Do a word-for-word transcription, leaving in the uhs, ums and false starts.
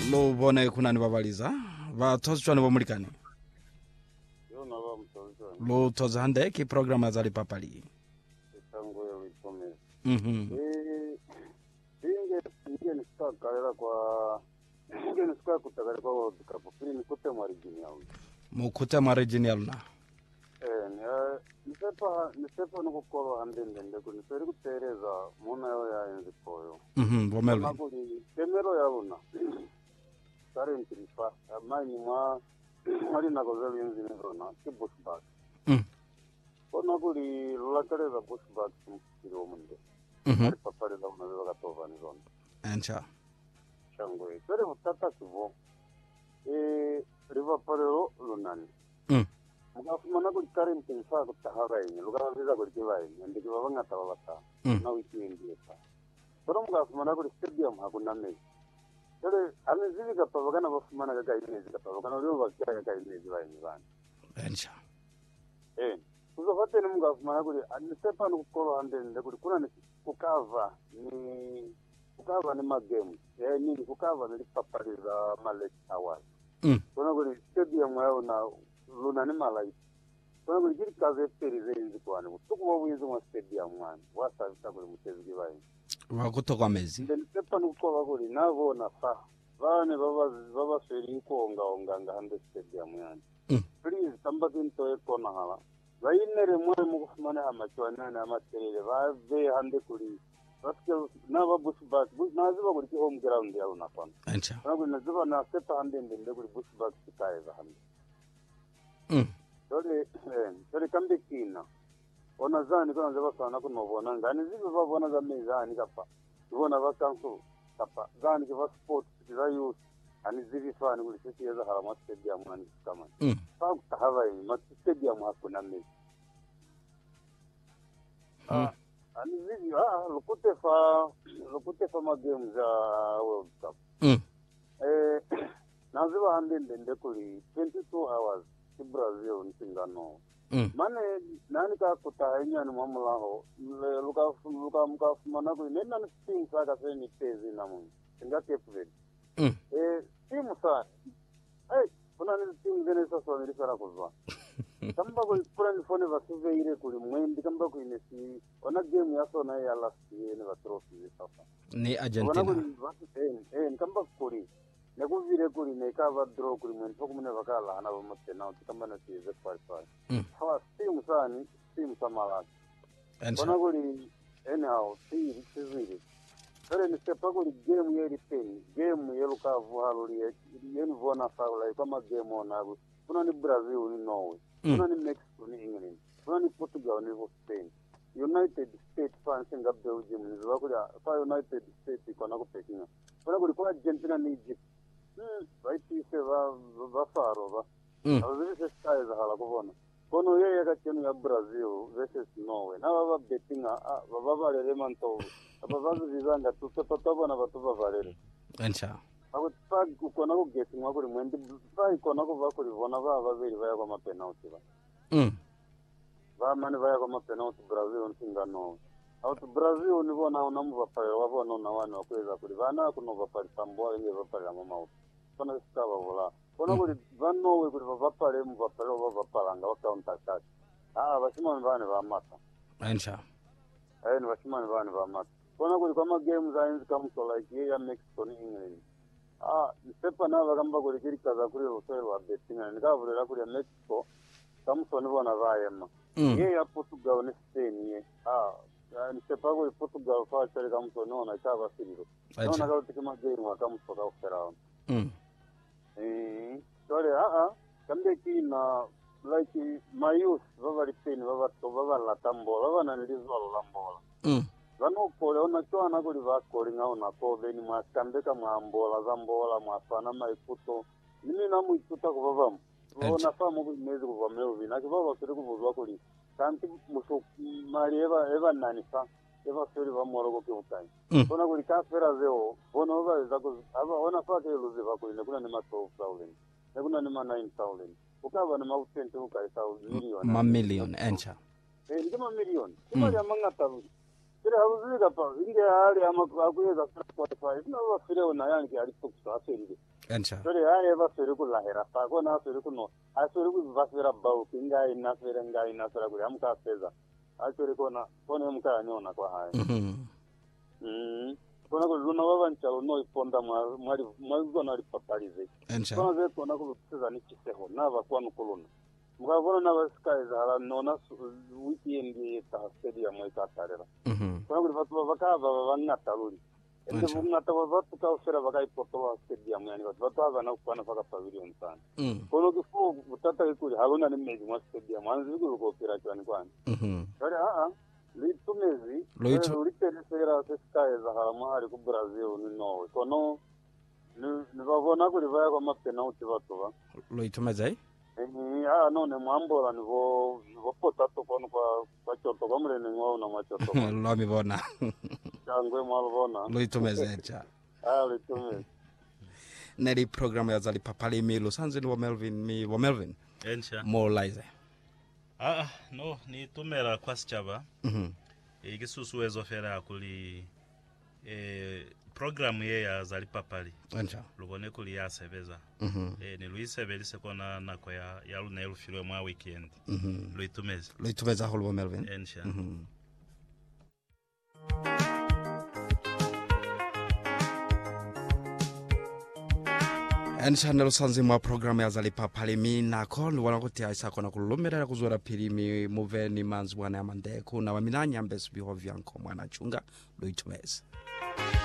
lo bone kunani babaliza ba thotswane bo mulikani yo na ba mtozana lo thoza hande ki program azali papali tango yo itome mhm eh inge inge nisakala kwa inge nisaka kutakala kwa kapo ni kote marijini yao mukuta marijini na eh ne nisepa nisepa no kokoro handende ndeko niseri kutereza mona yo ya enzi koyo mhm bomelo makuli temero yabona current rifa amani mwa mali na kozeli enzi nezona kibushback mhm kona kuli lulakaleza bushback mukiro munde mhm ari papari la una vega tova ni zona encha changwe pere mutata kivo eh riva parero lunani mhm mukafumana kuli current rifa kutahara yenye lukaviza kuli kivai ndiki vavanga tawata na weekend yesa pero mukafumana kuli stadium hakuna mechi Tere amizivi kapavagana vafumana kaka imezi kapavagana leo vakia kaka imezi vaini vani encha eh kuzofate ni mungu afumana kuli anisepa nukukolo handende kuli kuna ni kukava ni kukava ni magame eh nini kukava ni papariza malek hours mhm kuna kuli stadium yao na luna ni malai kuna kuli kiri kaze perize inzi kwani tuku wabuinzi mwa stadium wani wasa vita kuli mutezi kivaini wakutoka mezi ndenisepa nukukolo kuli navo na fa vane baba baba feri kuonga onga nga hande stadium yani mhm please tambati ntoye kona hala vainere mwe mukufumana amachwana na amaterere vave hande kuri baske nava bushback naziva kuri ki home ground yao nakona encha kana naziva na sepa hande ndende kuri bushback sikaeva hande mhm dole eh dole kambe kina ona zani kana zava sana kunovona ngani zivi vavona za mezani kapa vona va council kapa zani kiva sport za youth ani zivi fani kuri sisi yeza harama stadium ani kama mhm fa kutahava ni ma stadium hakuna mechi ah ani zivi ah lukute fa lukute fa magame za World Cup mhm eh naziva hande ndende kuri twenty-two hours ki Brazil ntingano mhm mane nani ka kutahanya ni mamulaho luka luka mukafumana kuri nena ni team saka seni tezi na mungu singa Cape Verde mhm eh team sa eh kuna ni team zene sasa ni sara kuzwa kamba ko kura ni fone va suveire kuri mwendi kamba ko inesi ona game ya sona ya last year ni va trophy sasa ni ona Argentina kuri va eh eh kamba kuri ne ko vire kuri ne ka va draw kuri mwendi ko mune vakala ana va motena kamba na tize five five mhm hawa team sani team samala encha ona kuri anyhow team sizire kare ni sepa kuri game yeri pen game yelu ka vuhalo li yeni vona fawla kama game ona kuna ni Brazil ni Norway kuna ni Mexico ni England kuna ni Portugal ni Spain United States France nga Belgium ni zakula fa United States kona ko Pekinga kuna kuri kwa Argentina ni Egypt hmm right se va va faro va azi se style hala ko bona kono yeye ka timu ya Brazil versus Norway na baba bettinga baba valere manto baba vizanga tu toto na batu valere encha ako tag ukona ko getting wakuri mwendi fa ikona ko vakuri vona va vaviri vaya kwa penalty va mhm va mani vaya kwa penalty Brazil ntingano auto Brazil ni vona una mvapale wa vona na wana kweza kuri vana kuno vapale tambo nge vapale mama kona stava vola kona kuri vano we kuri vapale mvapale wa vapalanga wa counter attack ah vashimani vane va mata encha eh ni vashimani vane va mata kona kuri kama games za enzi kama so like ya Mexico ni England ah sepa na bagamba kuri kiri kaza kuri hotel wa bettinga nikavurera kuri Mexico Samson bona vayema ye ya Portugal ni Spain ye ah ni sepa kuri Portugal fa chale Samson ona chava siriro ona ka tikima game wa Samson ka ofera mhm eh sore ah ah kambe kina like mayus vavari Spain vava to vava la tambola vana ndizwa lambola mhm vano pole ona twana kuri vakori ngaona ko veni masambeka mwambola zambola mwafana maikuto nini na muikuta kuvavam ona famu kumezi kuvameo vina kivava kuri kuvuzwa kuri kanti muso mari eva eva nani fa eva sori vamoro ko kutani ona kuri kafera zeo ona ova zako ava ona fa ke luzi vakuri nekuna ni ma twelve thousand nekuna ni ma nine thousand ukava ni ma ten ukaisa million ma million encha eh ndima million kima ya mangata Kile hauzika pa inge hali ama akuweza Spotify no bafire ona yangi ari tuksa aseri ensha sore hali bafire kulahera pa ko na sore kuno asore ku bafira bau kinga ina sere ngai na sore ku amka pesa asore kona kone mka anyona kwa haya mhm mm kona ko luna babancha no iponda mari mazona ri papalize ensha kona ze kona ko pesa ni chiseho na ba kwa nukuluna mukabona n'abasikaza hala nona weekend ta stadium ikatarera mhm kona ko batu bakava bangataluri ende bungata batu ka ofera bakai porto stadium yani batu abana kwana faka pavilion sana mhm kono kifu butata ikuri halona ni mezi mu stadium anzi ko opera cyane kwana mhm kare a a litumezi Loito- literesera sikaza hala mahari ku Brazil ni no kono ni babona kuri baya kwa mapenalty batu ba loitumezai Eh, ah, no, ne mwambola nivo nivo potato kono kwa kwa choto kwa mrene ngao na machoto. lwamibona Changwe mwalvona. loitumeze ensha Ah, litume. neli program ya zali papali mi lusanzini wa Melvin mi wa Melvin ensha molaize ah no ni tumera kwasichaba mhm igisusu ezofera kuli eh program ye ya zali papali ensha lubone kuli yasebeza mhm eh ni luisebelise kona nako ya yaluna elufiro mwa weekend mhm luitumeze loitumeza holo wa Melvin ensha mhm ensha nelo sanzi mwa program ya zali papali mi nako wana kuti aisa kona kulumerera kuzora pirimi muveni manzi mwana ya mandeku na waminanya mbesu biho vyanko mwana chunga loitumeze